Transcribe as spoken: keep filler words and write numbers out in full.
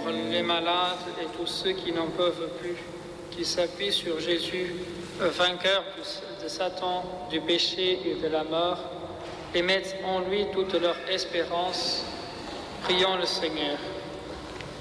les malades et tous ceux qui n'en peuvent plus, qui s'appuient sur Jésus, vainqueur de Satan, du péché et de la mort, et mettent en lui toute leur espérance. Prions le Seigneur.